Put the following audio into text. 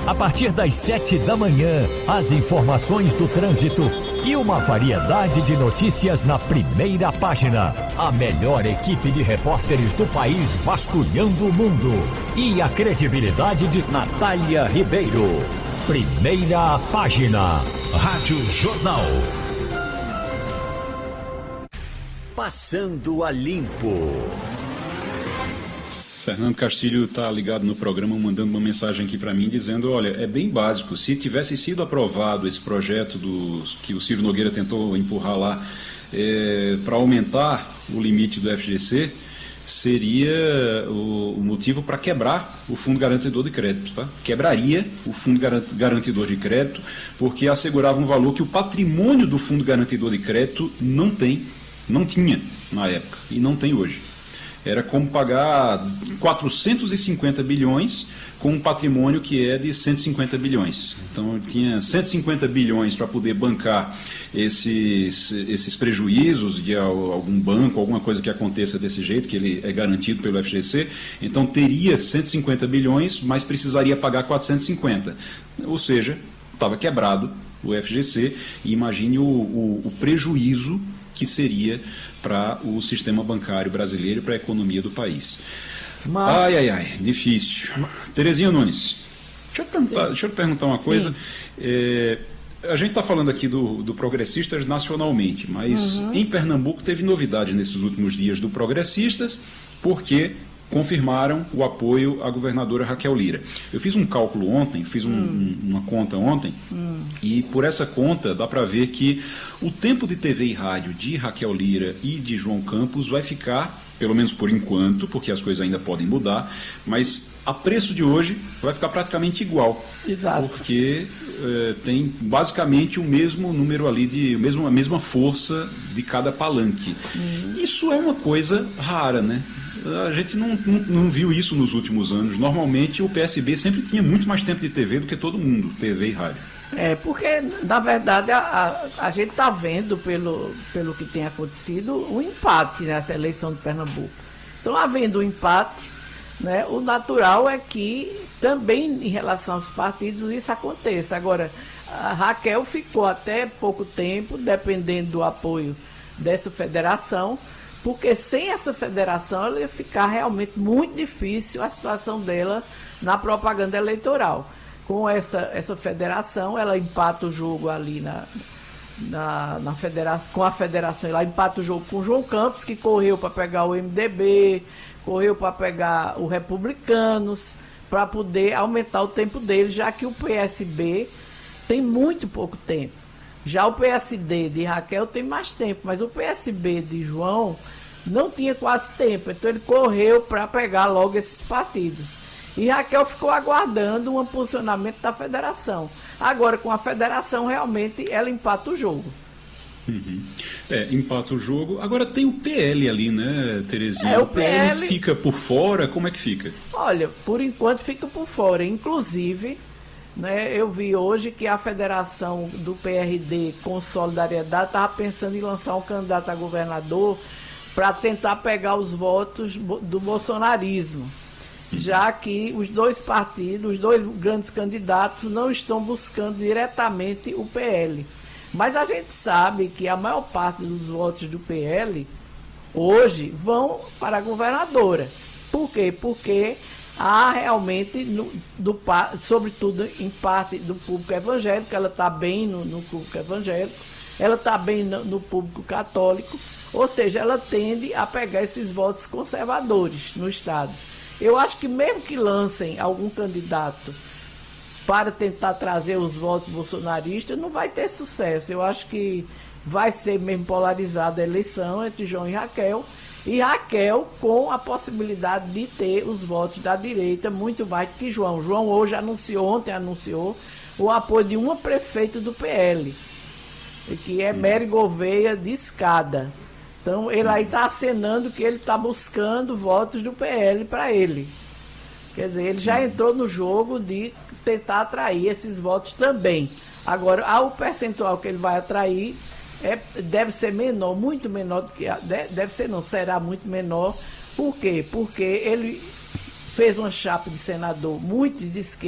A partir das 7 da manhã, as informações do trânsito e uma variedade de notícias na primeira página. A melhor equipe de repórteres do país vasculhando o mundo. E a credibilidade de Natália Ribeiro. Primeira página. Rádio Jornal. Passando a limpo. Fernando Castilho está ligado no programa, mandando uma mensagem aqui para mim, dizendo, olha, é bem básico, se tivesse sido aprovado esse projeto que o Ciro Nogueira tentou empurrar lá para aumentar o limite do FGC, seria o motivo para quebrar o Fundo Garantidor de Crédito, tá? Quebraria o Fundo Garantidor de Crédito, porque assegurava um valor que o patrimônio do Fundo Garantidor de Crédito não tinha na época, e não tem hoje. Era como pagar 450 bilhões com um patrimônio que é de 150 bilhões. Então, tinha 150 bilhões para poder bancar esses prejuízos de algum banco, alguma coisa que aconteça desse jeito, que ele é garantido pelo FGC. Então, teria 150 bilhões, mas precisaria pagar 450. Ou seja, estava quebrado o FGC, e imagine o prejuízo que seria para o sistema bancário brasileiro e para a economia do país. Mas... Ai, difícil. Terezinha Nunes, deixa eu te perguntar uma coisa. A gente está falando aqui do Progressistas nacionalmente, mas em Pernambuco teve novidade nesses últimos dias do Progressistas, porque confirmaram o apoio à governadora Raquel Lira. Eu fiz um cálculo ontem, uma conta ontem, e por essa conta dá para ver que o tempo de TV e rádio de Raquel Lira e de João Campos vai ficar, pelo menos por enquanto, porque as coisas ainda podem mudar, mas a preço de hoje vai ficar praticamente igual. Exato. Porque tem basicamente o mesmo número ali, a mesma força de cada palanque. Isso é uma coisa rara, né? A gente não viu isso nos últimos anos. Normalmente o PSB sempre tinha muito mais tempo de TV do que todo mundo, TV e rádio. Porque, na verdade, a gente está vendo, pelo que tem acontecido, um empate nessa eleição de Pernambuco. Então, havendo um empate, né, o natural é que também em relação aos partidos isso aconteça. Agora, a Raquel ficou até pouco tempo, dependendo do apoio dessa federação, porque sem essa federação ela ia ficar realmente muito difícil a situação dela na propaganda eleitoral. Com essa federação, ela empata o jogo ali na federação, com a federação, ela empata o jogo com o João Campos, que correu para pegar o MDB, correu para pegar o Republicanos, para poder aumentar o tempo dele, já que o PSB tem muito pouco tempo. Já o PSD de Raquel tem mais tempo, mas o PSB de João não tinha quase tempo, então ele correu para pegar logo esses partidos. E Raquel ficou aguardando um posicionamento da federação. Agora, com a federação, realmente, ela empata o jogo. Empata o jogo. Agora tem o PL ali, né, Terezinha? O PL fica por fora? Como é que fica? Olha, por enquanto fica por fora. Inclusive, né, eu vi hoje que a federação do PRD com Solidariedade estava pensando em lançar um candidato a governador para tentar pegar os votos do bolsonarismo, já que os dois partidos, os dois grandes candidatos não estão buscando diretamente o PL. Mas a gente sabe que a maior parte dos votos do PL hoje vão para a governadora. Por quê? Porque há realmente, sobretudo em parte do público evangélico, ela está bem no público evangélico, ela está bem no público católico, ou seja, ela tende a pegar esses votos conservadores no Estado. Eu acho que mesmo que lancem algum candidato para tentar trazer os votos bolsonaristas, não vai ter sucesso. Eu acho que vai ser mesmo polarizada a eleição entre João e Raquel com a possibilidade de ter os votos da direita muito mais do que João. João hoje ontem anunciou o apoio de uma prefeita do PL, que é Mary Gouveia de Escada. Então, ele aí está acenando que ele está buscando votos do PL para ele. Quer dizer, ele já entrou no jogo de tentar atrair esses votos também. Agora, o percentual que ele vai atrair deve ser menor, muito menor do que... será muito menor. Por quê? Porque ele fez uma chapa de senador muito de esquerda,